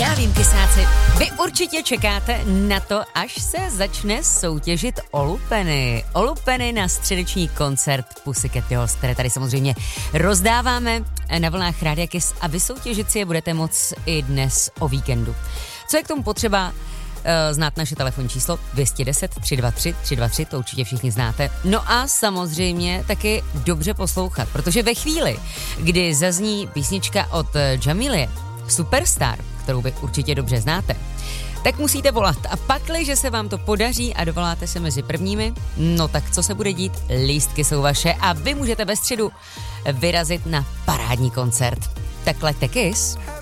Já vím, kysáci, vy určitě čekáte na to, až se začne soutěžit o lupeny. O lupeny na středeční koncert Pussycat Dolls, které tady samozřejmě rozdáváme na vlnách Rádia Kiss a vysoutěžit si je budete moc i dnes o víkendu. Co je k tomu potřeba? Znát naše telefonní číslo 210 323 323, to určitě všichni znáte. No a samozřejmě taky dobře poslouchat, protože ve chvíli, kdy zazní písnička od Jamilie, Superstar, kterou vy určitě dobře znáte, tak musíte volat. A pakliže se vám to podaří a dovoláte se mezi prvními, no tak co se bude dít? Lístky jsou vaše a vy můžete ve středu vyrazit na parádní koncert. Tak leďte Kiss.